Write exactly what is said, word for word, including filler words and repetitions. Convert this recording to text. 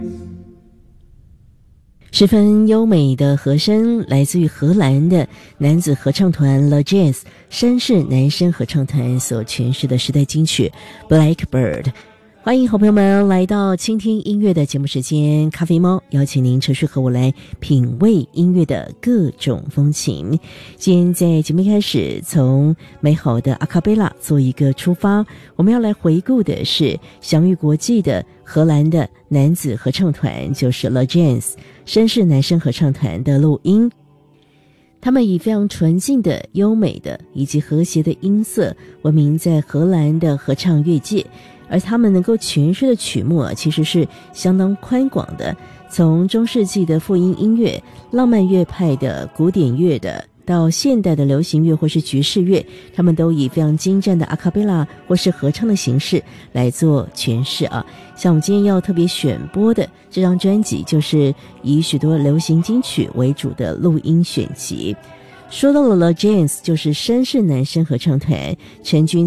十分优美的和声来自于荷兰的男子合唱团 Le Jazz 绅士男声合唱团所诠释的时代金曲 Blackbird。 欢迎好朋友们来到倾听音乐的节目时间，咖啡猫邀请您持续和我来品味音乐的各种风情。今天在节目一开始，从美好的阿卡贝拉做一个出发，我们要来回顾的是享誉国际的荷兰的男子合唱团，就是 Le Jazz 绅士男声合唱团的录音。他们以非常纯净的、优美的以及和谐的音色闻名在荷兰的合唱乐界，而他们能够诠释的曲目啊，其实是相当宽广的，从中世纪的复音音乐、浪漫乐派的古典乐的，到现代的流行乐或是爵士乐，他们都以非常精湛的阿卡贝拉或是合唱的形式来做诠释啊。像我们今天要特别选播的这张专辑，就是以许多流行金曲为主的录音选集。说到了 Le Jazz， 就是绅士男声合唱团，成军